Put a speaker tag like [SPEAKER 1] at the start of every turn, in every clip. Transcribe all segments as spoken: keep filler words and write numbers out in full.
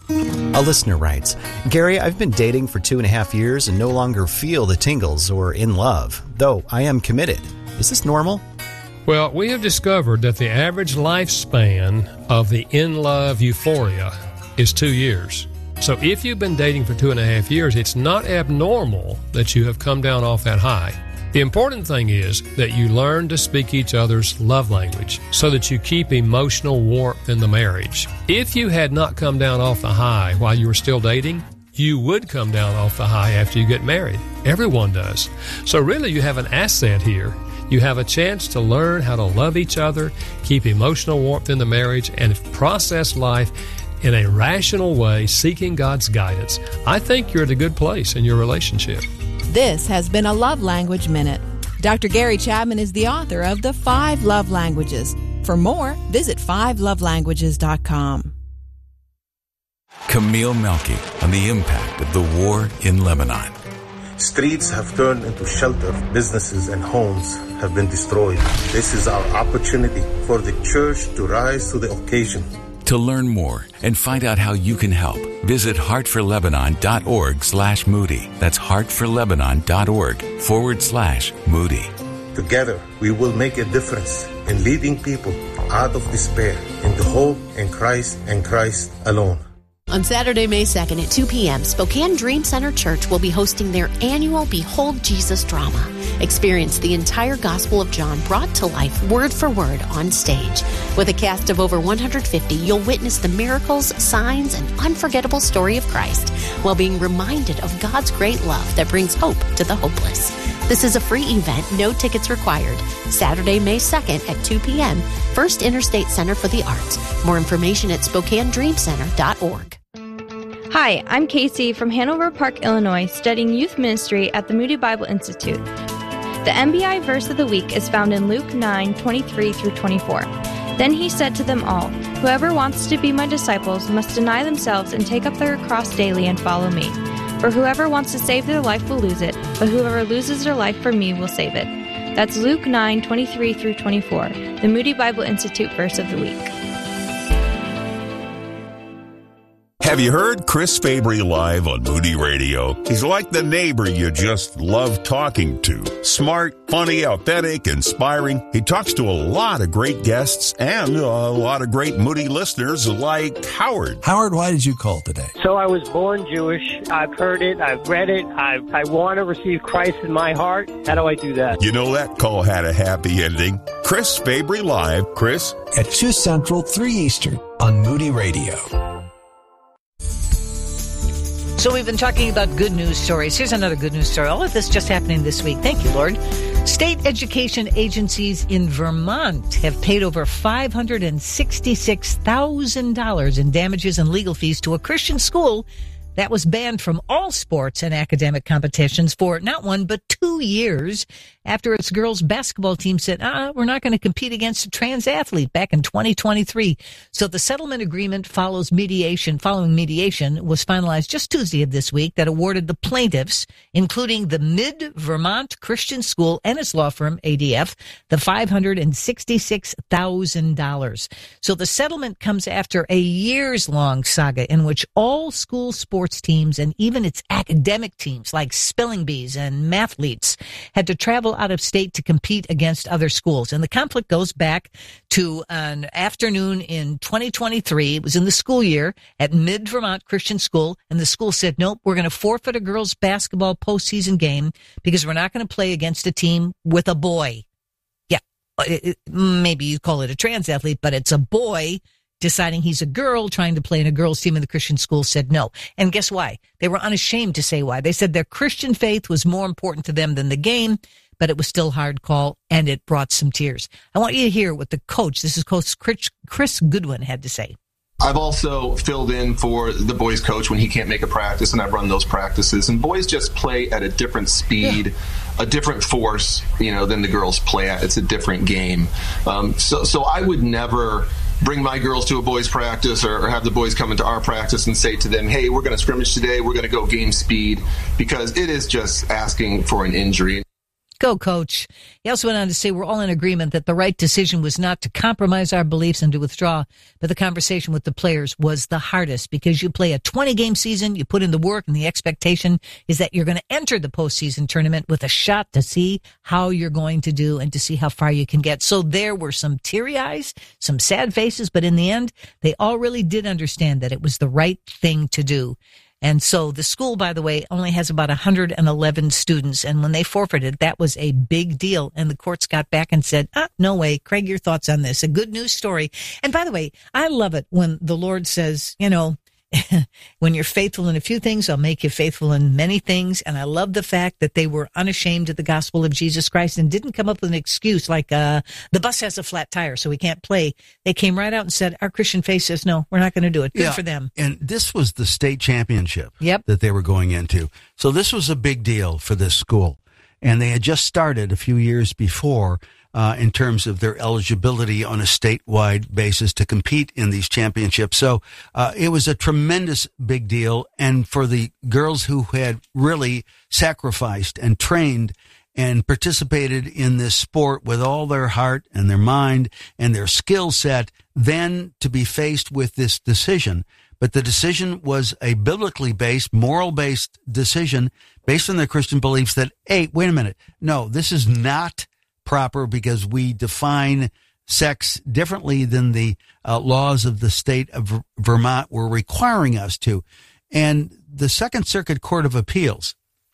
[SPEAKER 1] A listener writes, Gary, I've been dating for two and a half years and no longer feel the tingles or in love, though I am committed. Is this normal?
[SPEAKER 2] Well, we have discovered that the average lifespan of the in-love euphoria is two years. So if you've been dating for two and a half years, it's not abnormal that you have come down off that high. The important thing is that you learn to speak each other's love language so that you keep emotional warmth in the marriage. If you had not come down off the high while you were still dating, you would come down off the high after you get married. Everyone does. So really you have an asset here. You have a chance to learn how to love each other, keep emotional warmth in the marriage, and process life in a rational way, seeking God's guidance. I think you're at a good place in your relationship.
[SPEAKER 3] This has been a Love Language Minute. Doctor Gary Chapman is the author of The Five Love Languages. For more, visit five love languages dot com.
[SPEAKER 4] Camille Melky on the impact of the war in Lebanon.
[SPEAKER 5] Streets have turned into shelter. Businesses and homes have been destroyed. This is our opportunity for the church to rise to the occasion.
[SPEAKER 4] To learn more and find out how you can help, visit heartforlebanon.org slash Moody. That's heartforlebanon.org forward slash Moody.
[SPEAKER 5] Together, we will make a difference in leading people out of despair into hope in Christ and Christ alone.
[SPEAKER 6] On Saturday, May second at two p.m., Spokane Dream Center Church will be hosting their annual Behold Jesus drama. Experience the entire Gospel of John brought to life word for word on stage. With a cast of over one hundred fifty, you'll witness the miracles, signs, and unforgettable story of Christ while being reminded of God's great love that brings hope to the hopeless. This is a free event, no tickets required. Saturday, May second at two p.m., First Interstate Center for the Arts. More information at spokane dream center dot org.
[SPEAKER 7] Hi, I'm Casey from Hanover Park, Illinois, studying youth ministry at the Moody Bible Institute. The M B I verse of the week is found in Luke nine, twenty-three through twenty-four. Then he said to them all, "Whoever wants to be my disciples must deny themselves and take up their cross daily and follow me. For whoever wants to save their life will lose it, but whoever loses their life for me will save it." That's Luke nine, twenty-three through twenty-four, the Moody Bible Institute verse of the week.
[SPEAKER 8] Have you heard Chris Fabry live on Moody Radio? He's like the neighbor you just love talking to. Smart, funny, authentic, inspiring. He talks to a lot of great guests and a lot of great Moody listeners like Howard.
[SPEAKER 9] Howard, why did you call today?
[SPEAKER 10] So I was born Jewish. I've heard it. I've read it. I I want to receive Christ in my heart. How do I do that?
[SPEAKER 8] You know that call had a happy ending. Chris Fabry live. Chris?
[SPEAKER 9] At two Central, three Eastern on Moody Radio.
[SPEAKER 11] So we've been talking about good news stories. Here's another good news story. All of this just happening this week. Thank you, Lord. State education agencies in Vermont have paid over five hundred sixty-six thousand dollars in damages and legal fees to a Christian school that was banned from all sports and academic competitions for not one, but two years after its girls' basketball team said, ah, we're not going to compete against a trans athlete back in twenty twenty-three. So the settlement agreement follows mediation, following mediation was finalized just Tuesday of this week that awarded the plaintiffs, including the Mid-Vermont Christian School and its law firm, A D F, the five hundred sixty-six thousand dollars. So the settlement comes after a years-long saga in which all school sports teams and even its academic teams like spelling bees and mathletes had to travel out of state to compete against other schools. And the conflict goes back to an afternoon in twenty twenty-three. It was in the school year at Mid-Vermont Christian School, and the school said, nope, we're going to forfeit a girls' basketball postseason game because we're not going to play against a team with a boy. Yeah, it, it, maybe you call it a trans athlete, but it's a boy deciding he's a girl, trying to play in a girls' team, and the Christian school said no. And guess why? They were unashamed to say why. They said their Christian faith was more important to them than the game, but it was still a hard call, and it brought some tears. I want you to hear what the coach, this is Coach Chris Goodwin, had to say.
[SPEAKER 12] I've also filled in for the boys coach when he can't make a practice, and I've run those practices. And boys just play at a different speed, yeah. a different force, you know, than the girls play at. It's a different game. Um, so, so I would never bring my girls to a boys practice or, or have the boys come into our practice and say to them, hey, we're going to scrimmage today. We're going to go game speed, because it is just asking for an injury.
[SPEAKER 11] Go, Coach. He also went on to say we're all in agreement that the right decision was not to compromise our beliefs and to withdraw, but the conversation with the players was the hardest because you play a twenty-game season, you put in the work, and the expectation is that you're going to enter the postseason tournament with a shot to see how you're going to do and to see how far you can get. So there were some teary eyes, some sad faces, but in the end, they all really did understand that it was the right thing to do. And so the school, by the way, only has about one hundred eleven students. And when they forfeited, that was a big deal. And the courts got back and said, ah, no way. Craig, your thoughts on this? A good news story. And by the way, I love it when the Lord says, you know, when you're faithful in a few things, I'll make you faithful in many things. And I love the fact that they were unashamed of the gospel of Jesus Christ and didn't come up with an excuse like, uh, the bus has a flat tire, so we can't play. They came right out and said, our Christian faith says, no, we're not going to do it. Good
[SPEAKER 13] yeah,
[SPEAKER 11] for them.
[SPEAKER 13] And this was the state championship
[SPEAKER 11] yep.
[SPEAKER 13] that they were going into. So this was a big deal for this school. And they had just started a few years before Uh, in terms of their eligibility on a statewide basis to compete in these championships. So uh, it was a tremendous big deal. And for the girls who had really sacrificed and trained and participated in this sport with all their heart and their mind and their skill set, then to be faced with this decision. But the decision was a biblically based, moral based decision based on their Christian beliefs that, hey, wait a minute. No, this is not proper because we define sex differently than the uh, laws of the state of Vermont were requiring us to. And the Second Circuit Court of Appeals,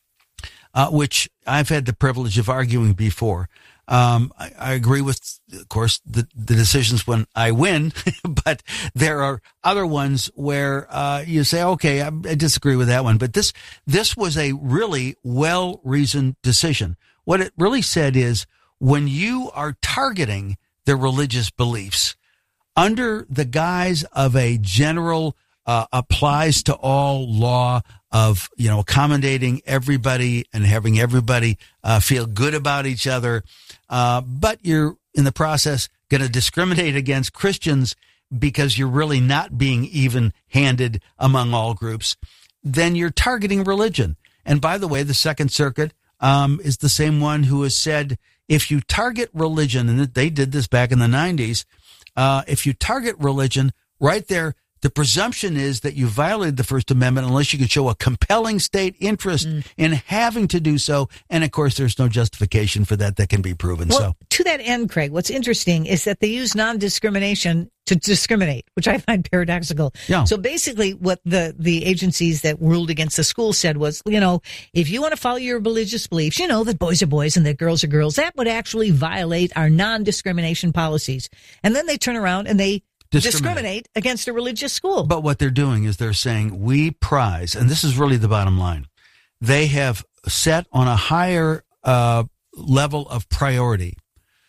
[SPEAKER 13] uh, which I've had the privilege of arguing before, um, I, I agree with, of course, the, the decisions when I win, but there are other ones where uh, you say, okay, I, I disagree with that one. But this this was a really well-reasoned decision. What it really said is, when you are targeting their religious beliefs under the guise of a general uh, applies to all law of, you know, accommodating everybody and having everybody uh, feel good about each other, uh, but you're in the process going to discriminate against Christians because you're really not being even-handed among all groups, then you're targeting religion. And by the way, the Second Circuit um, is the same one who has said, if you target religion, and they did this back in the nineties, uh, if you target religion right there, the presumption is that you violated the First Amendment unless you can show a compelling state interest mm. in having to do so. And, of course, there's no justification for that that can be proven.
[SPEAKER 11] Well,
[SPEAKER 13] so,
[SPEAKER 11] to that end, Craig, what's interesting is that they use non-discrimination to discriminate, which I find paradoxical.
[SPEAKER 13] Yeah.
[SPEAKER 11] So basically what the, the agencies that ruled against the school said was, you know, if you want to follow your religious beliefs, you know, that boys are boys and that girls are girls, that would actually violate our non-discrimination policies. And then they turn around and they discriminate, discriminate against a religious school.
[SPEAKER 13] But what they're doing is they're saying we prize, and this is really the bottom line, they have set on a higher uh, level of priority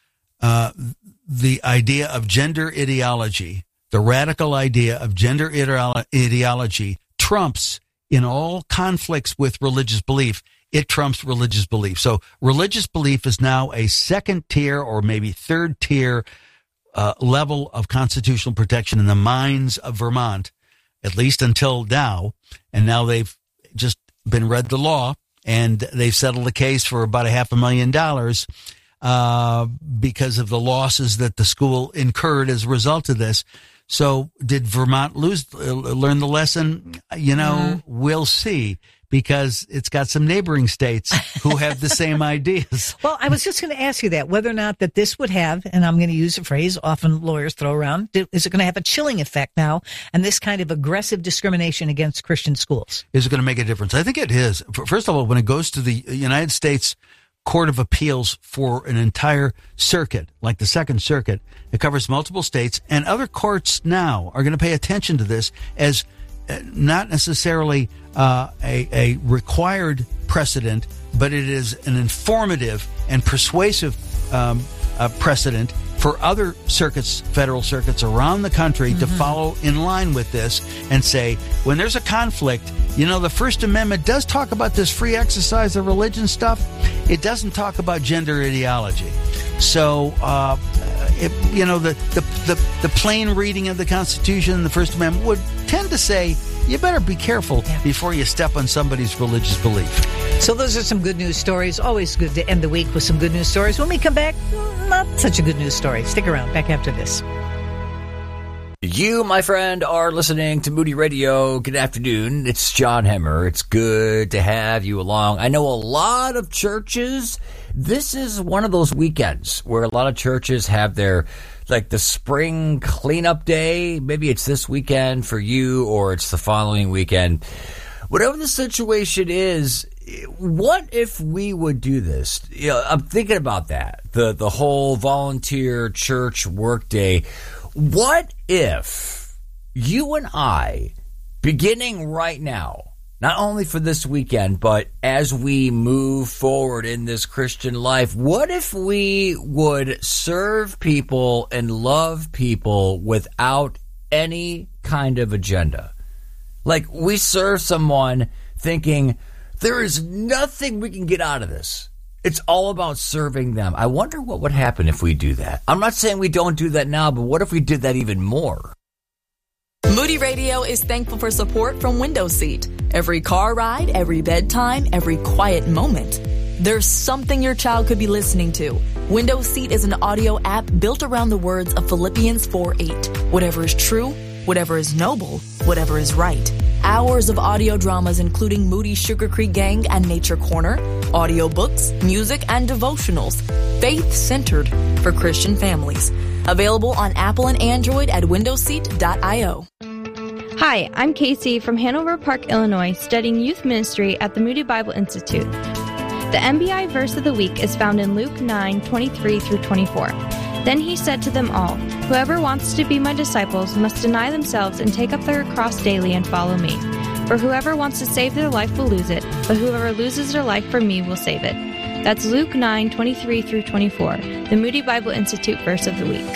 [SPEAKER 13] uh, the idea of gender ideology, the radical idea of gender ideolo- ideology trumps in all conflicts with religious belief. It trumps religious belief. So religious belief is now a second tier or maybe third tier uh, level of constitutional protection in the minds of Vermont, at least until now. And now they've just been read the law and they've settled the case for about a half a million dollars uh, because of the losses that the school incurred as a result of this. So did Vermont lose, uh, learn the lesson? You know, mm. we'll see, because it's got some neighboring states who have the same ideas.
[SPEAKER 11] Well, I was just going to ask you that, whether or not that this would have, and I'm going to use a phrase often lawyers throw around, is it going to have a chilling effect now, and this kind of aggressive discrimination against Christian schools?
[SPEAKER 13] Is it going to make a difference? I think it is. First of all, when it goes to the United States Court of Appeals for an entire circuit, like the Second Circuit, it covers multiple states, and other courts now are going to pay attention to this as not necessarily uh, a, a required precedent, but it is an informative and persuasive um, uh, precedent for other circuits, federal circuits around the country mm-hmm. to follow in line with this and say, when there's a conflict, you know, the First Amendment does talk about this free exercise of religion stuff. It doesn't talk about gender ideology. So, uh, it, you know, the, the, the, the plain reading of the Constitution and the First Amendment would tend to say, you better be careful yeah. before you step on somebody's religious belief.
[SPEAKER 11] So those are some good news stories. Always good to end the week with some good news stories. When we come back, not such a good news story. Stick around. Back after this.
[SPEAKER 14] You, my friend, are listening to Moody Radio. Good afternoon. It's John Hemmer. It's good to have you along. I know a lot of churches, this is one of those weekends where a lot of churches have their, like, the spring cleanup day. Maybe it's this weekend for you, or it's the following weekend. Whatever the situation is, what if we would do this? You know, I'm thinking about that, the the whole volunteer church work day. What if you and I, beginning right now, not only for this weekend, but as we move forward in this Christian life, what if we would serve people and love people without any kind of agenda? Like, we serve someone thinking there is nothing we can get out of this. It's all about serving them. I wonder what would happen if we do that. I'm not saying we don't do that now, but what if we did that even more?
[SPEAKER 15] Moody Radio is thankful for support from Window Seat. Every car ride, every bedtime, every quiet moment, there's something your child could be listening to. Window Seat is an audio app built around the words of Philippians four eight. Whatever is true, whatever is noble, whatever is right. Hours of audio dramas including Moody Sugar Creek Gang and Nature Corner, audiobooks, music, and devotionals, faith-centered for Christian families. Available on Apple and Android at window seat dot io.
[SPEAKER 7] Hi, I'm Casey from Hanover Park, Illinois, studying youth ministry at the Moody Bible Institute. The M B I verse of the week is found in Luke nine twenty-three through twenty-four. Then he said to them all, "Whoever wants to be my disciples must deny themselves and take up their cross daily and follow me. For whoever wants to save their life will lose it, but whoever loses their life for me will save it." That's Luke nine twenty-three through twenty-four, the Moody Bible Institute verse of the week.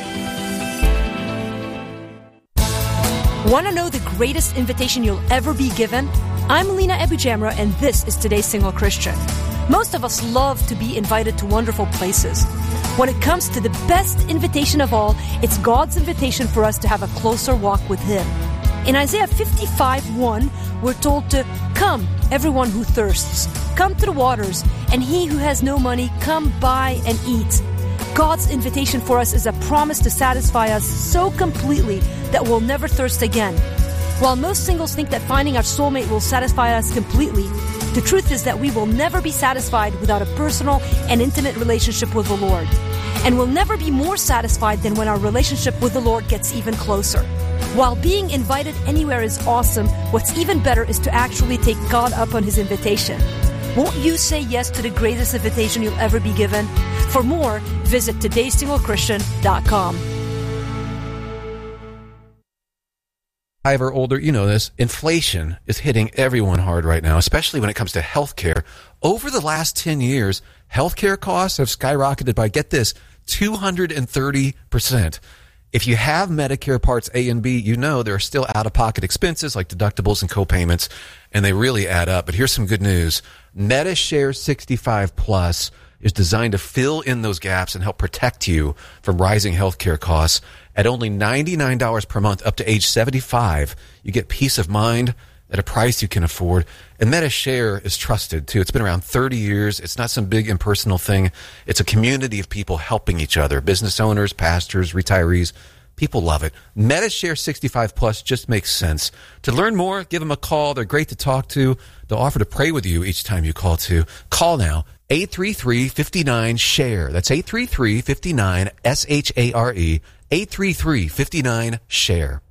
[SPEAKER 16] Want to know the greatest invitation you'll ever be given? I'm Lena Ebujamra, and this is Today's Single Christian. Most of us love to be invited to wonderful places. When it comes to the best invitation of all, it's God's invitation for us to have a closer walk with Him. In Isaiah fifty-five one, we're told to, "Come, everyone who thirsts, come to the waters, and he who has no money, come buy and eat." God's invitation for us is a promise to satisfy us so completely that we'll never thirst again. While most singles think that finding our soulmate will satisfy us completely, the truth is that we will never be satisfied without a personal and intimate relationship with the Lord. And we'll never be more satisfied than when our relationship with the Lord gets even closer. While being invited anywhere is awesome, what's even better is to actually take God up on His invitation. Won't you say yes to the greatest invitation you'll ever be given? For more, visit todays single christian dot com.
[SPEAKER 17] Five or older, you know this, inflation is hitting everyone hard right now, especially when it comes to healthcare. Over the last ten years, healthcare costs have skyrocketed by, get this, two hundred thirty percent. If you have Medicare Parts A and B, you know there are still out-of-pocket expenses like deductibles and co-payments, and they really add up. But here's some good news. MediShare sixty-five Plus is designed to fill in those gaps and help protect you from rising healthcare costs. At only ninety-nine dollars per month up to age seventy-five, you get peace of mind at a price you can afford. And MediShare is trusted, too. It's been around thirty years. It's not some big impersonal thing. It's a community of people helping each other, business owners, pastors, retirees. People love it. MediShare sixty-five Plus just makes sense. To learn more, give them a call. They're great to talk to. They'll offer to pray with you each time you call, too. Call now. eight three three, five nine, share. That's eight three three, five nine, S H A R E. eight three three, five nine, share.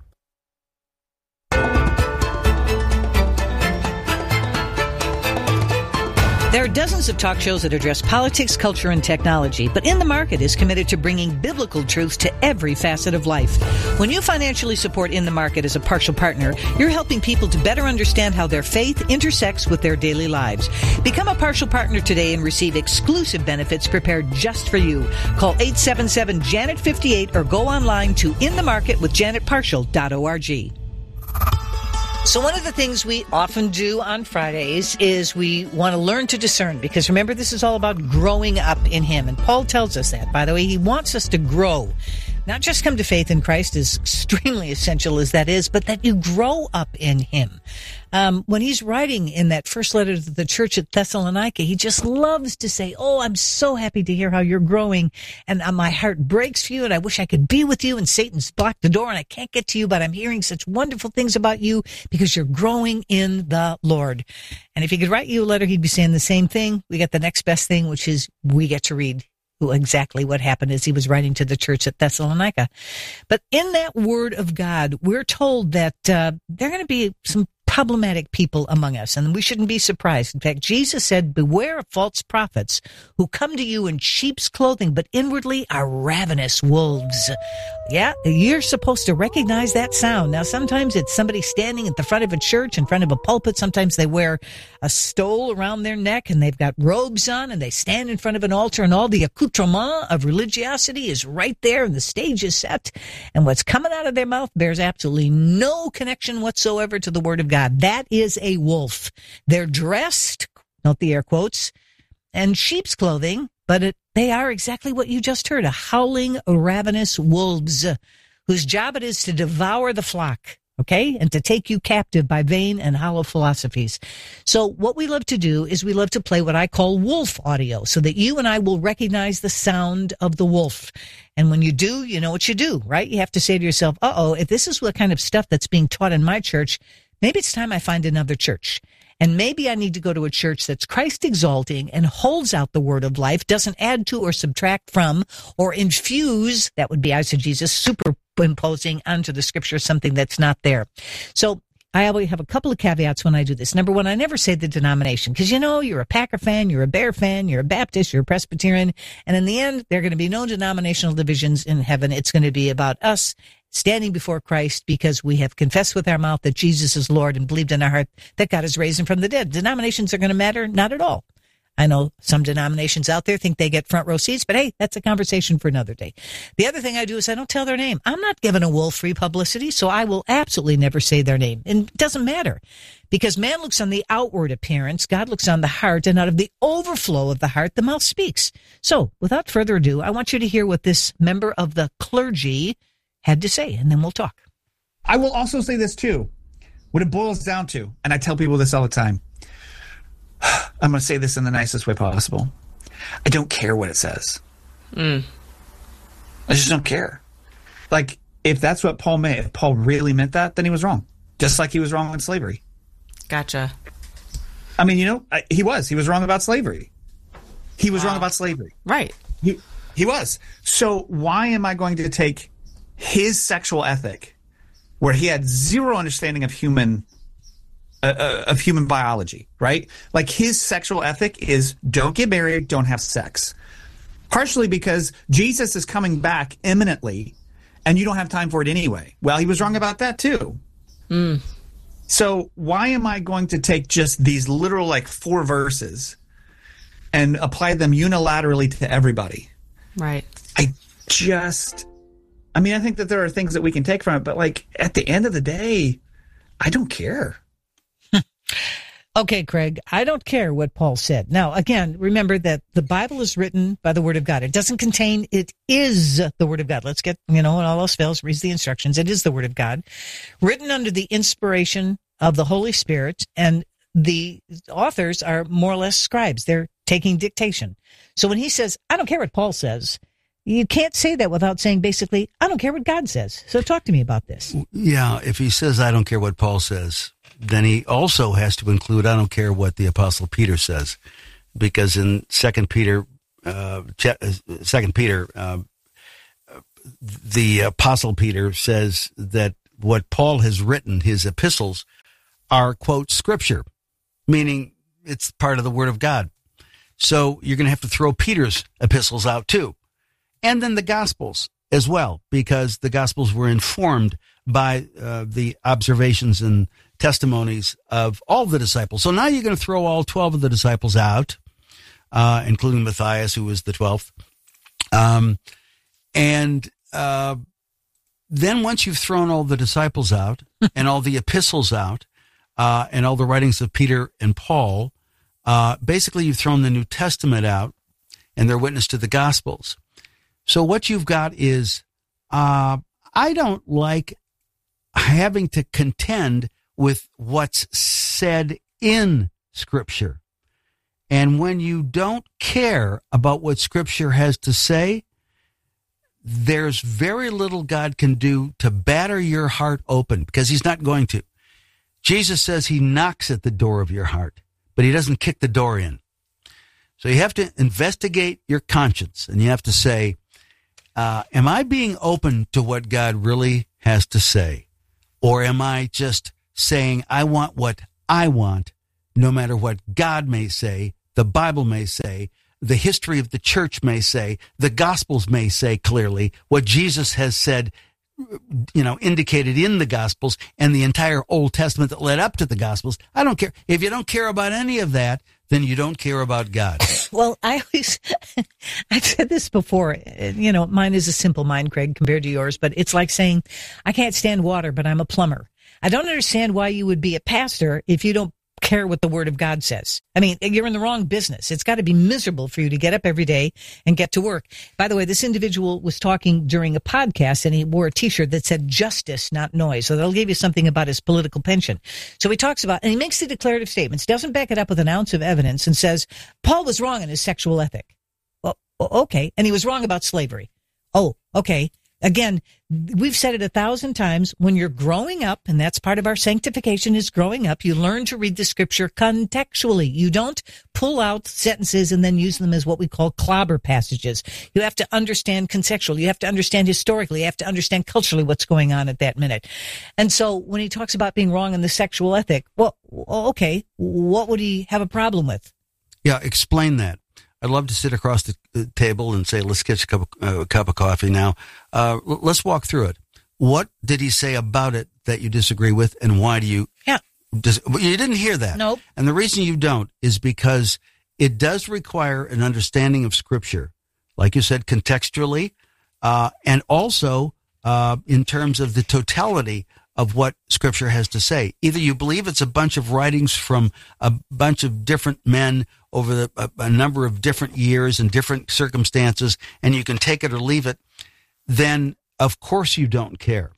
[SPEAKER 11] There are dozens of talk shows that address politics, culture, and technology, but In the Market is committed to bringing biblical truths to every facet of life. When you financially support In the Market as a partial partner, you're helping people to better understand how their faith intersects with their daily lives. Become a partial partner today and receive exclusive benefits prepared just for you. Call eight seven seven, Janet fifty-eight or go online to in the market with janet partial dot org. So one of the things we often do on Fridays is we want to learn to discern, because remember, this is all about growing up in Him. And Paul tells us that, by the way. He wants us to grow. not just come to faith in Christ, as extremely essential as that is, but that you grow up in him. Um, when he's writing in that first letter to the church at Thessalonica, he just loves to say, oh, I'm so happy to hear how you're growing, and uh, my heart breaks for you, and I wish I could be with you, and Satan's blocked the door, and I can't get to you, but I'm hearing such wonderful things about you because you're growing in the Lord. And if he could write you a letter, he'd be saying the same thing. We got the next best thing, which is we get to read exactly what happened as he was writing to the church at Thessalonica. But in that word of God, we're told that uh, there are going to be some problematic people among us, and we shouldn't be surprised. In fact, Jesus said, beware of false prophets who come to you in sheep's clothing, but inwardly are ravenous wolves. Yeah, you're supposed to recognize that sound. Now, sometimes it's somebody standing at the front of a church, in front of a pulpit. Sometimes they wear a stole around their neck, and they've got robes on, and they stand in front of an altar, and all the accoutrement of religiosity is right there, and the stage is set, and what's coming out of their mouth bears absolutely no connection whatsoever to the Word of God. That is a wolf. They're dressed, note the air quotes, in sheep's clothing, but it, they are exactly what you just heard, a howling, ravenous wolves whose job it is to devour the flock, okay, and to take you captive by vain and hollow philosophies. So what we love to do is we love to play what I call wolf audio so that you and I will recognize the sound of the wolf. And when you do, you know what you do, right? You have to say to yourself, uh-oh, if this is what kind of stuff that's being taught in my church, maybe it's time I find another church. And maybe I need to go to a church that's Christ exalting and holds out the word of life, doesn't add to or subtract from or infuse, that would be eisegesis, superimposing onto the scripture something that's not there. So I always have a couple of caveats when I do this. Number one, I never say the denomination because, you know, you're a Packer fan, you're a Bear fan, you're a Baptist, you're a Presbyterian. And in the end, there are going to be no denominational divisions in heaven. It's going to be about us standing before Christ because we have confessed with our mouth that Jesus is Lord and believed in our heart that God is raised him from the dead. Denominations are going to matter? Not at all. I know some denominations out there think they get front row seats, but hey, that's a conversation for another day. The other thing I do is I don't tell their name. I'm not giving a wolf free publicity, so I will absolutely never say their name. And it doesn't matter because man looks on the outward appearance, God looks on the heart, and out of the overflow of the heart, the mouth speaks. So without further ado, I want you to hear what this member of the clergy had to say, and then we'll talk.
[SPEAKER 18] I will also say this too. What it boils down to, and I tell people this all the time, I'm going to say this in the nicest way possible. I don't care what it says. Mm. I just don't care. Like, if that's what Paul meant, if Paul really meant that, then he was wrong. Just like he was wrong on slavery.
[SPEAKER 19] Gotcha.
[SPEAKER 18] I mean, you know, I, he was. He was wrong about slavery. He was
[SPEAKER 19] wow.
[SPEAKER 18] wrong about slavery.
[SPEAKER 19] Right.
[SPEAKER 18] He, he was. So why am I going to take his sexual ethic, where he had zero understanding of human uh, of human biology, right? Like his sexual ethic is don't get married, don't have sex. Partially because Jesus is coming back imminently, and you don't have time for it anyway. Well, he was wrong about that too. Mm. So why am I going to take just these literal like four verses and apply them unilaterally to everybody?
[SPEAKER 19] Right.
[SPEAKER 18] I just... I mean, I think that there are things that we can take from it, but like at the end of the day, I don't care.
[SPEAKER 11] Okay, Craig, I don't care what Paul said. Now, again, remember that the Bible is written by the Word of God. It doesn't contain, it is the Word of God. Let's get, you know, when all else fails, read the instructions. It is the Word of God, written under the inspiration of the Holy Spirit, and the authors are more or less scribes. They're taking dictation. So when he says, I don't care what Paul says, you can't say that without saying basically, I don't care what God says. So talk to me about this.
[SPEAKER 13] Yeah, if he says, I don't care what Paul says, then he also has to include, I don't care what the Apostle Peter says. Because in Second Peter, uh, Second Peter, uh, the Apostle Peter says that what Paul has written, his epistles, are, quote, scripture, meaning it's part of the Word of God. So you're going to have to throw Peter's epistles out too. And then the Gospels as well, because the Gospels were informed by uh, the observations and testimonies of all the disciples. So now you're going to throw all twelve of the disciples out, uh, including Matthias, who was the twelfth. Um, and uh, then once you've thrown all the disciples out and all the epistles out uh, and all the writings of Peter and Paul, uh, basically you've thrown the New Testament out and their witness to the Gospels. So what you've got is uh, I don't like having to contend with what's said in Scripture. And when you don't care about what Scripture has to say, there's very little God can do to batter your heart open, because he's not going to. Jesus says he knocks at the door of your heart, but he doesn't kick the door in. So you have to investigate your conscience, and you have to say, uh, am I being open to what God really has to say? Or am I just saying, I want what I want, no matter what God may say, the Bible may say, the history of the church may say, the Gospels may say clearly, what Jesus has said, you know, indicated in the Gospels and the entire Old Testament that led up to the Gospels. I don't care. If you don't care about any of that, then you don't care about God.
[SPEAKER 11] Well, I always, I've said this before, you know, mine is a simple mind, Craig, compared to yours, but it's like saying, I can't stand water, but I'm a plumber. I don't understand why you would be a pastor if you don't care what the Word of God says. I mean, you're in the wrong business. It's got to be miserable for you to get up every day and get to work. By the way, this individual was talking during a podcast, and he wore a T-shirt that said justice, not noise. So that'll give you something about his political pension. So he talks about, and he makes the declarative statements, doesn't back it up with an ounce of evidence, and says, Paul was wrong in his sexual ethic. Well, okay. And he was wrong about slavery. Oh, okay. Again, we've said it a thousand times. When you're growing up, and that's part of our sanctification is growing up, you learn to read the Scripture contextually. You don't pull out sentences and then use them as what we call clobber passages. You have to understand contextually. You have to understand historically. You have to understand culturally what's going on at that minute. And so when he talks about being wrong in the sexual ethic, well, okay, what would he have a problem with?
[SPEAKER 13] Yeah, explain that. I'd love to sit across the table and say, let's get a cup of, uh, a cup of coffee now. Uh, let's walk through it. What did he say about it that you disagree with, and why do you?
[SPEAKER 11] Yeah.
[SPEAKER 13] Dis- you didn't hear that.
[SPEAKER 11] Nope.
[SPEAKER 13] And the reason you don't is because it does require an understanding of Scripture, like you said, contextually, uh, and also uh, in terms of the totality of what Scripture has to say. Either you believe it's a bunch of writings from a bunch of different men over the, a, a number of different years and different circumstances, and you can take it or leave it, then of course you don't care.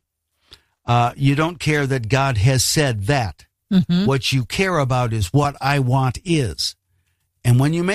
[SPEAKER 13] Uh, you don't care that God has said that. Mm-hmm. What you care about is what I want is. And when you make